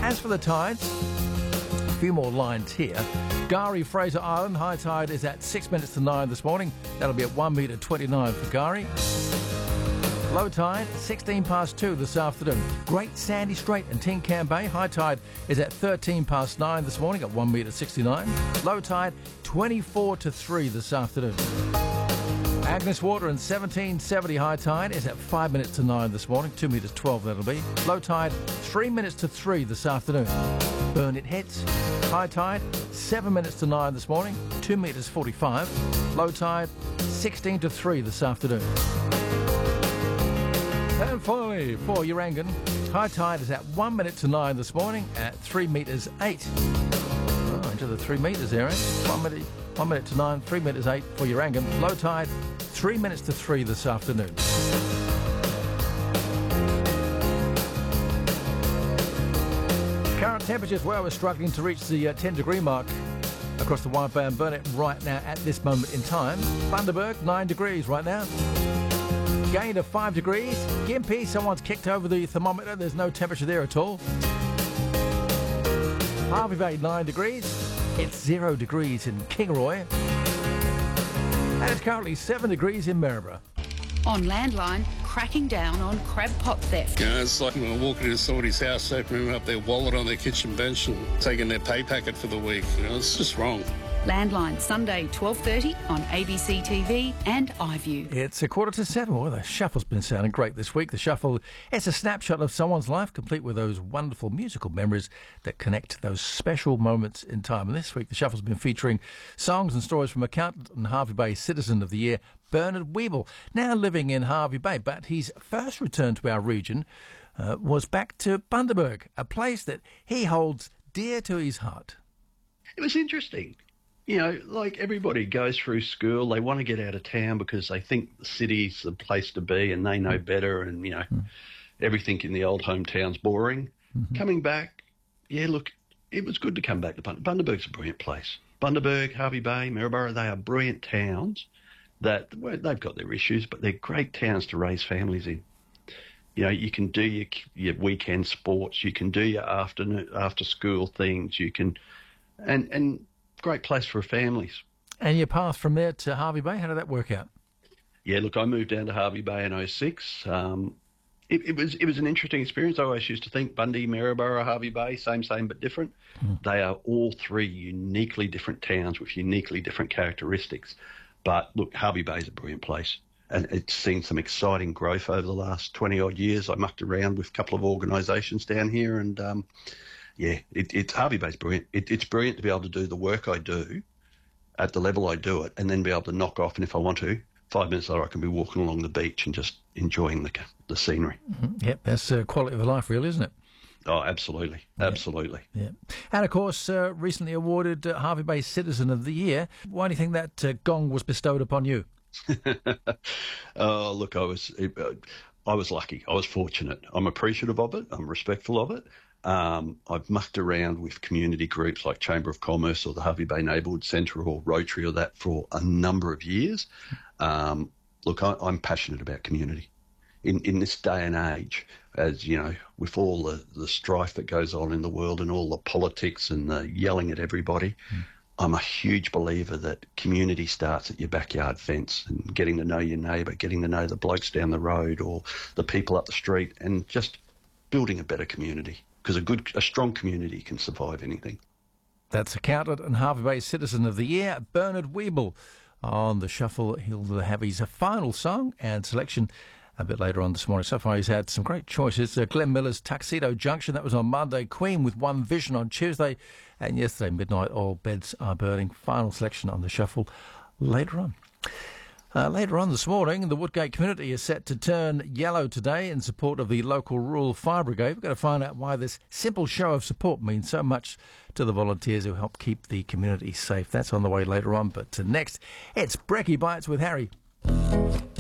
As for the tides, a few more lines here. Gari, Fraser Island, high tide is at 6 minutes to 9 this morning. That'll be at 1 metre 29 for Gari. Low tide, 16 past 2 this afternoon. Great Sandy Strait and Tin Can Bay. High tide is at 13 past 9 this morning at 1 metre 69. Low tide, 24 to 3 this afternoon. Agnes Water and 1770 high tide is at 5 minutes to 9 this morning, 2 metres 12 that'll be. Low tide, 3 minutes to 3 this afternoon. Burnett Heads, high tide, 7 minutes to 9 this morning, 2 metres 45. Low tide, 16 to 3 this afternoon. And finally, for Urangan, high tide is at 1 minute to 9 this morning at 3 metres 8. Oh, into the 3 metres there, eh? 1 minute to 9, 3 metres 8 for Urangan. Low tide, 3 minutes to 3 this afternoon. Current temperatures, well, we're struggling to reach the 10 degree mark across the Wide Bay and Burnett right now at this moment in time. Bundaberg, 9 degrees right now. Gain of 5 degrees. Gympie, someone's kicked over the thermometer. There's no temperature there at all. Hervey Bay, 9 degrees. It's 0 degrees in Kingaroy. And it's currently 7 degrees in Maryborough. On Landline, cracking down on crab pot theft. You know, it's like when I walk into somebody's house, opening up their wallet on their kitchen bench and taking their pay packet for the week. You know, it's just wrong. Landline, Sunday, 12:30 on ABC TV and iView. It's 6:45. Well, the shuffle's been sounding great this week. The shuffle, it's a snapshot of someone's life, complete with those wonderful musical memories that connect those special moments in time. And this week, the shuffle's been featuring songs and stories from accountant and Hervey Bay Citizen of the Year, Bernard Weeble, now living in Hervey Bay. But his first return to our region was back to Bundaberg, a place that he holds dear to his heart. It was interesting. You know, like everybody goes through school, they want to get out of town because they think the city's the place to be and they know better and, you know, everything in the old hometown's boring. Mm-hmm. Coming back, yeah, look, it was good to come back to Bundaberg. Bundaberg's a brilliant place. Bundaberg, Hervey Bay, Maryborough, they are brilliant towns that, well, they've got their issues, but they're great towns to raise families in. You know, you can do your weekend sports, you can do your after school things, you can, and great place for families. And your path from there to Hervey Bay, how did that work out? Yeah, look, I moved down to Hervey Bay in 2006. It was an interesting experience. I always used to think Bundy, Maryborough, Hervey Bay, same but different. They are all three uniquely different towns with uniquely different characteristics. But look, Hervey Bay is a brilliant place. And it's seen some exciting growth over the last 20-odd years. I mucked around with a couple of organisations down here and it's Hervey Bay's brilliant. It's brilliant to be able to do the work I do at the level I do it and then be able to knock off, and if I want to, 5 minutes later I can be walking along the beach and just enjoying the scenery. Mm-hmm. Yep, that's quality of life, really, isn't it? Oh, absolutely. Absolutely. Yeah. And, of course, recently awarded Hervey Bay Citizen of the Year. Why do you think that gong was bestowed upon you? Oh, look, I was lucky. I was fortunate. I'm appreciative of it. I'm respectful of it. I've mucked around with community groups like Chamber of Commerce or the Hervey Bay Neighbourhood Centre or Rotary or that for a number of years. Look, I'm passionate about community. In this day and age, as you know, with all the strife that goes on in the world and all the politics and the yelling at everybody, I'm a huge believer that community starts at your backyard fence and getting to know your neighbour, getting to know the blokes down the road or the people up the street and just building a better community. Because a strong community can survive anything. That's accountant and Hervey Bay Citizen of the Year, Bernard Weeble. On the shuffle, he'll have his final song and selection a bit later on this morning. So far, he's had some great choices. Glenn Miller's Tuxedo Junction, that was on Monday. Queen with One Vision on Tuesday. And yesterday, Midnight All Beds Are Burning. Final selection on the shuffle later on. Later on this morning, the Woodgate community is set to turn yellow today in support of the local Rural Fire Brigade. We've got to find out why this simple show of support means so much to the volunteers who help keep the community safe. That's on the way later on. But next, it's Brekkie Bites with Harry.